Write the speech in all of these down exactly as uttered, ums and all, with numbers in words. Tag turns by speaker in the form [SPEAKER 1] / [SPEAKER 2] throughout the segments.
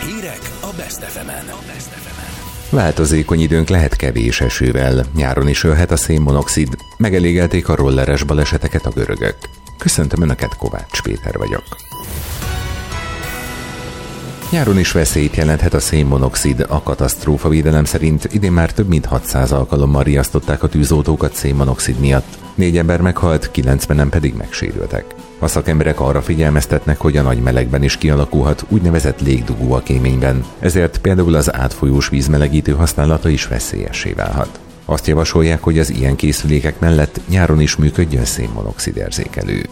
[SPEAKER 1] Hírek a Best ef emen.
[SPEAKER 2] Változékony időnk lehet kevés esővel, nyáron is ölhet a szénmonoxid, megelégelték a rolleres baleseteket a görögök. Köszöntöm Önöket, Kovács Péter vagyok. Nyáron is veszélyt jelenthet a szénmonoxid. A katasztrófavédelem szerint idén már több mint hatszáz alkalommal riasztották a tűzoltókat szénmonoxid miatt. Négy ember meghalt, kilencvenen pedig megsérültek. A szakemberek arra figyelmeztetnek, hogy a nagy melegben is kialakulhat úgynevezett légdugó a kéményben, ezért például az átfolyós vízmelegítő használata is veszélyessé válhat. Azt javasolják, hogy az ilyen készülékek mellett nyáron is működjön szénmonoxid érzékelő.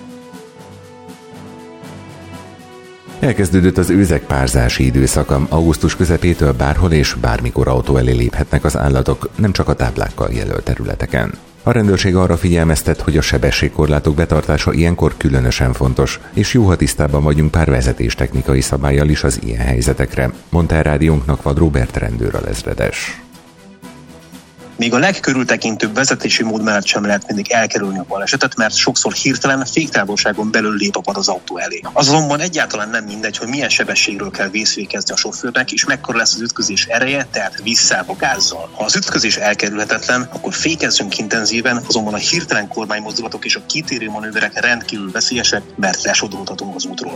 [SPEAKER 2] Elkezdődött az őzek párzási időszaka. Augusztus közepétől bárhol és bármikor autó elé léphetnek az állatok, nem csak a táblákkal jelölt területeken. A rendőrség arra figyelmeztet, hogy a sebességkorlátok betartása ilyenkor különösen fontos, és jó, ha tisztában vagyunk pár vezetéstechnikai szabállyal is az ilyen helyzetekre, mondta el rádiónknak Vad Róbert rendőralezredes.
[SPEAKER 3] Még a legkörültekintőbb vezetési mód mellett sem lehet mindig elkerülni a balesetet, mert sokszor hirtelen féktávolságon belül lép a pad az autó elé. Az azonban egyáltalán nem mindegy, hogy milyen sebességről kell vészfékezni a sofőrnek, és mekkora lesz az ütközés ereje, tehát visszába gázzal. Ha az ütközés elkerülhetetlen, akkor fékezzünk intenzíven, azonban a hirtelen kormánymozdulatok és a kitérő manőverek rendkívül veszélyesek, mert lesodródhatunk az útról.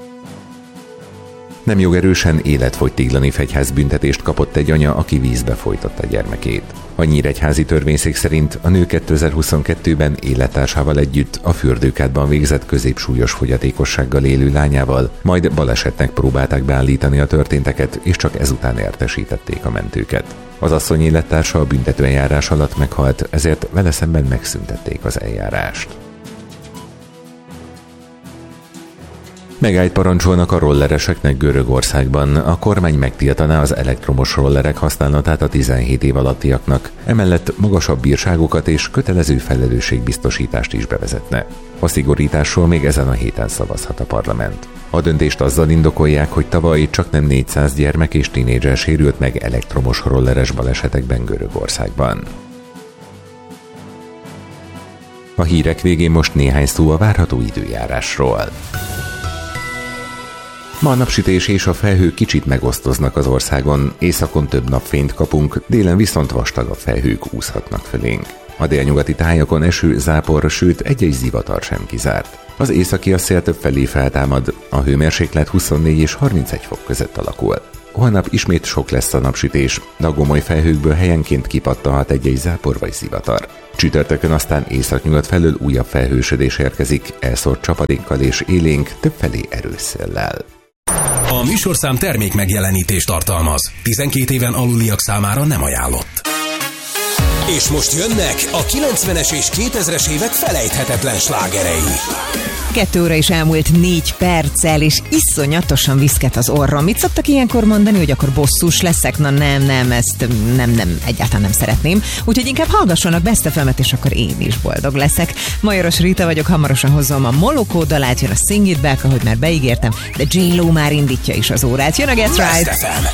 [SPEAKER 2] Nem jogerősen életfogytiglani fegyházbüntetést kapott egy anya, aki vízbe folytatta gyermekét. A nyíregyházi törvényszék szerint a nő kétezer-huszonkettőben élettársával együtt a fürdőkádban végzett középsúlyos fogyatékossággal élő lányával, majd balesetnek próbálták beállítani a történteket, és csak ezután értesítették a mentőket. Az asszony élettársa a büntetőeljárás alatt meghalt, ezért vele szemben megszüntették az eljárást. Megállt parancsolnak a rollereseknek Görögországban. A kormány megtiltaná az elektromos rollerek használatát a tizenhét év alattiaknak, emellett magasabb bírságokat és kötelező felelősségbiztosítást is bevezetne. A szigorításról még ezen a héten szavazhat a parlament. A döntést azzal indokolják, hogy tavaly csaknem négyszáz gyermek és tínédzser sérült meg elektromos rolleres balesetekben Görögországban. A hírek végén most néhány szó a várható időjárásról. Ma a napsütés és a felhők kicsit megosztoznak az országon, északon több napfényt kapunk, délen viszont vastagabb felhők úszhatnak fölénk. A délnyugati tájakon eső, zápor, sőt egy-egy zivatar sem kizárt. Az északi a szél több felé feltámad, a hőmérséklet huszonnégy és harmincegy fok között alakul. Holnap ismét sok lesz a napsütés, de a gomoly felhőkből helyenként kipattanhat egy-egy zápor vagy zivatar. Csütörtökön aztán északnyugat felől újabb felhősödés érkezik, elszórt csapadékkal és élénk, többfelé erős széllel.
[SPEAKER 1] A műsorszám termék megjelenítést tartalmaz. tizenkét éven aluliak számára nem ajánlott. És most jönnek a kilencvenes és kétezres évek felejthetetlen slágerei.
[SPEAKER 4] Kettő óra is elmúlt négy perccel, és iszonyatosan viszket az orrom. Mit szoktak ilyenkor mondani, hogy akkor bosszús leszek? Na nem, nem, ezt nem, nem, egyáltalán nem szeretném. Úgyhogy inkább hallgassanak Best ef emet, és akkor én is boldog leszek. Majoros Rita vagyok, hamarosan hozom a Molokó dalát, jön a Sing It Back, ahogy már beígértem, de J-Lo már indítja is az órát. Jön a Get Right!
[SPEAKER 1] Best ef em.